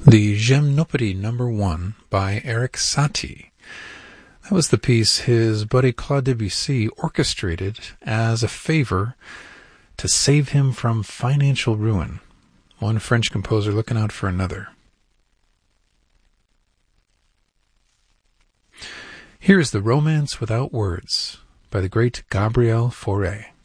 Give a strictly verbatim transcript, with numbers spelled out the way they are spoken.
The Gymnopédie Number One by Erik Satie. That was the piece his buddy Claude Debussy orchestrated as a favor to save him from financial ruin. One French composer looking out for another. Here is The Romance Without Words by the great Gabriel Fauré.